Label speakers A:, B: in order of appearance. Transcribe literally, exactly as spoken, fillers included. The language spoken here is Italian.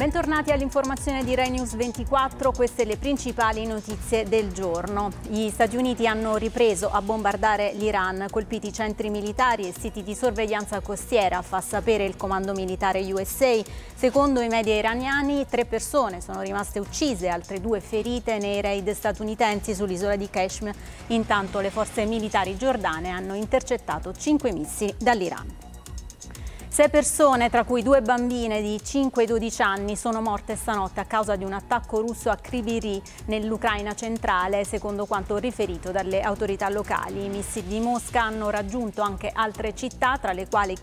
A: Bentornati all'informazione di Rai News ventiquattro, queste le principali notizie del giorno. Gli Stati Uniti hanno ripreso a bombardare l'Iran, colpiti centri militari e siti di sorveglianza costiera, fa sapere il comando militare U S A. Secondo i media iraniani, tre persone sono rimaste uccise, altre due ferite nei raid statunitensi sull'isola di Kashmir. Intanto le forze militari giordane hanno intercettato cinque missili dall'Iran. Sei persone, tra cui due bambine di cinque e dodici anni, sono morte stanotte a causa di un attacco russo a Kryvyi Rih, nell'Ucraina centrale, secondo quanto riferito dalle autorità locali. I missili di Mosca hanno raggiunto anche altre città, tra le quali